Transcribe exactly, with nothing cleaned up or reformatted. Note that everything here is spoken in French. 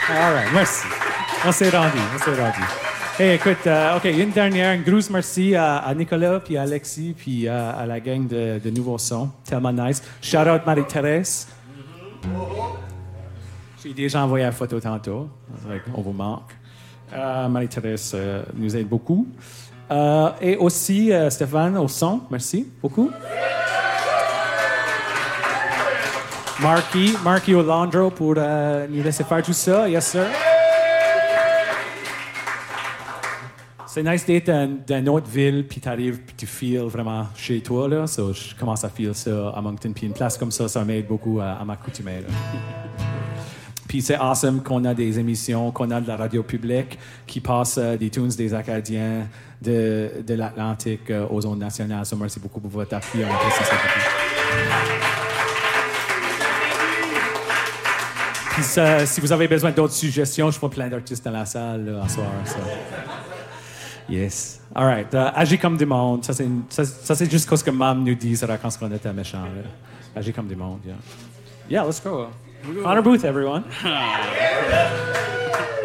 All right, merci. On s'est rendu, on s'est rendu. Hey, écoute, euh, OK, une dernière, une grosse merci à, à Nicolas, puis à Alexis, puis à, à la gang de, de Nouveaux Sons. Tellement nice. Shout out Marie-Thérèse. J'ai déjà envoyé la photo tantôt. On vous manque. Euh, Marie-Thérèse euh, nous aide beaucoup. Euh, et aussi euh, Stéphane au son, merci beaucoup. Marky, Marky Olandro pour euh, nous laisser faire tout ça. Yes, sir. C'est nice d'être dans, dans une autre ville, puis t'arrives, puis tu feels vraiment chez toi, là. So, je commence à feel ça à Moncton, puis une place comme ça, ça m'aide beaucoup à, à m'accoutumer, là. Puis c'est awesome qu'on a des émissions, qu'on a de la radio publique qui passe euh, des tunes des Acadiens de, de l'Atlantique euh, aux ondes nationales. So, merci beaucoup pour votre appui. On apprécie ça beaucoup. Puis ça, si vous avez besoin d'autres suggestions, je vois plein d'artistes dans la salle là, en soir. So. Yes. All right. Uh, agis comme du monde. Ça, c'est, une, ça, ça, c'est juste ce que Mam nous dit quand on était méchant. Là. Agis comme du monde, yeah. Yeah, let's go. Connor Booth, everyone.